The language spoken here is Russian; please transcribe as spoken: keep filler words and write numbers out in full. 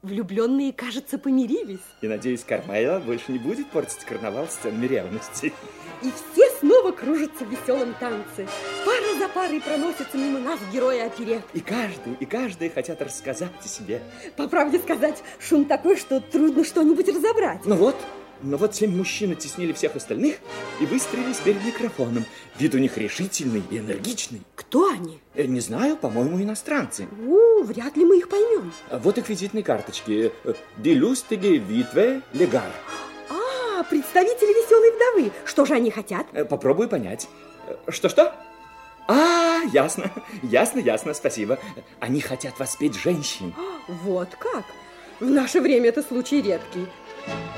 Влюбленные, кажется, помирились. И, надеюсь, Кармайла больше не будет портить карнавал сценами ревности. И все снова кружатся в веселом танце. Пара за парой проносятся мимо нас герои оперет. И каждый, и каждый хотят рассказать о себе. По правде сказать, шум такой, что трудно что-нибудь разобрать. Ну вот, ну вот семь мужчин оттеснили всех остальных и выстроились перед микрофоном. Вид у них решительный и энергичный. Кто они? Я не знаю, по-моему, иностранцы. Ну, вряд ли мы их поймем. Вот их визитные карточки. Делюстеге Витве Легар. А, представители веселой вдовы. Что же они хотят? Попробую понять. Что-что? А, ясно, ясно, ясно, спасибо. Они хотят воспеть женщин. Вот как? В наше время это случай редкий.